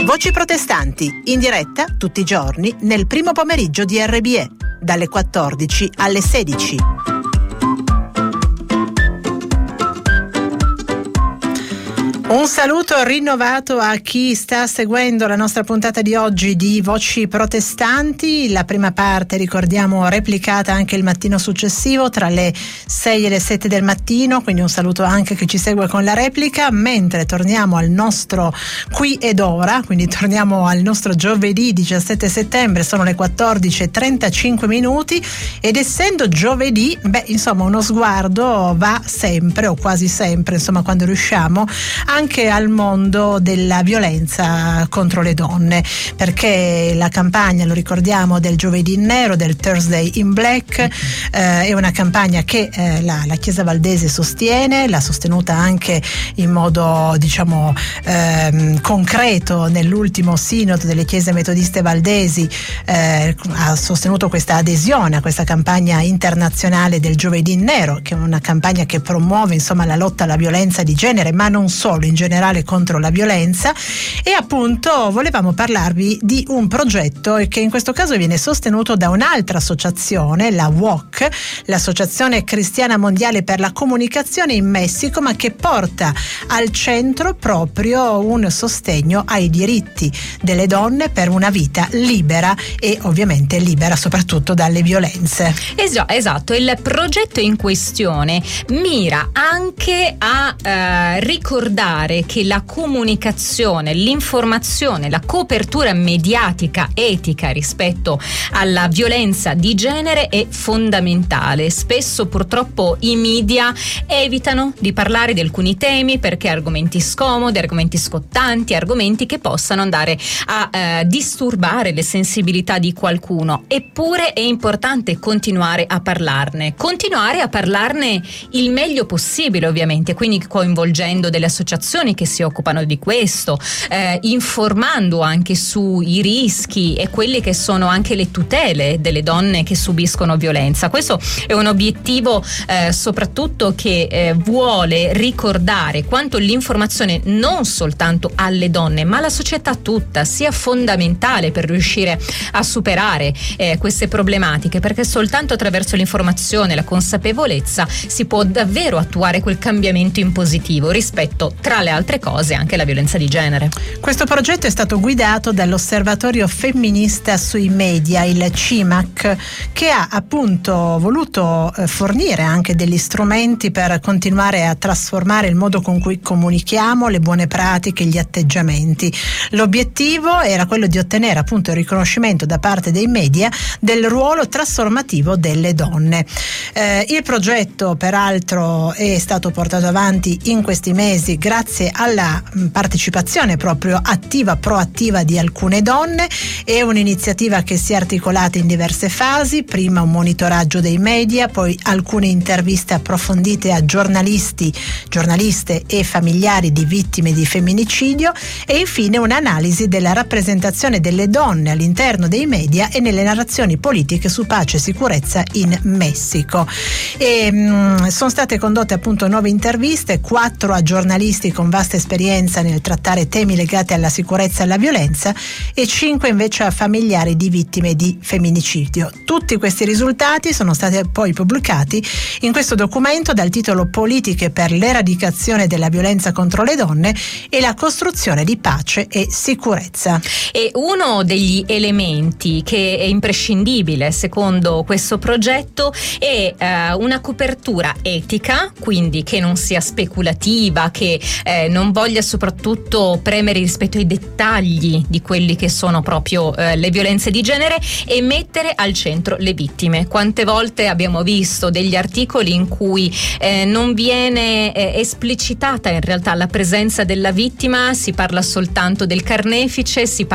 Voci protestanti, in diretta tutti i giorni nel primo pomeriggio di RBE, dalle 14 alle 16. Un saluto rinnovato a chi sta seguendo la nostra puntata di oggi di Voci Protestanti. La prima parte, ricordiamo, replicata anche il mattino successivo tra le 6 e le 7 del mattino, quindi un saluto anche a chi ci segue con la replica, mentre torniamo al nostro qui ed ora, quindi torniamo al nostro giovedì 17 settembre, sono le 14:35 minuti ed essendo giovedì, uno sguardo va sempre o quasi sempre, quando riusciamo, anche al mondo della violenza contro le donne, perché la campagna, lo ricordiamo, del giovedì in nero, del Thursday in Black, è una campagna che la Chiesa Valdese sostiene, l'ha sostenuta anche in modo concreto nell'ultimo sinodo delle Chiese Metodiste Valdesi, ha sostenuto questa adesione a questa campagna internazionale del giovedì in nero, che è una campagna che promuove la lotta alla violenza di genere, ma non solo, in generale contro la violenza. E appunto volevamo parlarvi di un progetto che in questo caso viene sostenuto da un'altra associazione, la WOC, l'Associazione Cristiana Mondiale per la Comunicazione in Messico, ma che porta al centro proprio un sostegno ai diritti delle donne per una vita libera e ovviamente libera soprattutto dalle violenze. Esatto, il progetto in questione mira anche a ricordare che la comunicazione, l'informazione, la copertura mediatica etica rispetto alla violenza di genere è fondamentale. Spesso purtroppo i media evitano di parlare di alcuni temi perché argomenti scomodi, argomenti scottanti, argomenti che possano andare a disturbare le sensibilità di qualcuno. Eppure è importante continuare a parlarne il meglio possibile, ovviamente, quindi coinvolgendo delle associazioni che si occupano di questo, informando anche sui rischi e quelli che sono anche le tutele delle donne che subiscono violenza. Questo è un obiettivo soprattutto che vuole ricordare quanto l'informazione non soltanto alle donne ma alla società tutta sia fondamentale per riuscire a superare queste problematiche, perché soltanto attraverso l'informazione e la consapevolezza si può davvero attuare quel cambiamento in positivo rispetto, tra le altre cose, anche la violenza di genere. Questo progetto è stato guidato dall'Osservatorio Femminista sui Media, il CIMAC, che ha appunto voluto fornire anche degli strumenti per continuare a trasformare il modo con cui comunichiamo, le buone pratiche, gli atteggiamenti. L'obiettivo era quello di ottenere appunto il riconoscimento da parte dei media del ruolo trasformativo delle donne. Il progetto peraltro è stato portato avanti in questi mesi grazie alla partecipazione proprio attiva, proattiva di alcune donne. È un'iniziativa che si è articolata in diverse fasi: prima un monitoraggio dei media, poi alcune interviste approfondite a giornalisti, giornaliste e familiari di vittime di femminicidio e infine un'analisi della rappresentazione delle donne all'interno dei media e nelle narrazioni politiche su pace e sicurezza in Messico. Sono state condotte appunto 9 interviste, 4 a giornalisti con vasta esperienza nel trattare temi legati alla sicurezza e alla violenza e 5 invece a familiari di vittime di femminicidio. Tutti questi risultati sono stati poi pubblicati in questo documento dal titolo Politiche per l'eradicazione della violenza contro le donne e la costruzione di pace e sicurezza. E uno degli elementi che è imprescindibile secondo questo progetto è una copertura etica, quindi che non sia speculativa, che non voglia soprattutto premere rispetto ai dettagli di quelli che sono proprio le violenze di genere e mettere al centro le vittime. Quante volte abbiamo visto degli articoli in cui non viene esplicitata in realtà la presenza della vittima, si parla soltanto del carnefice, si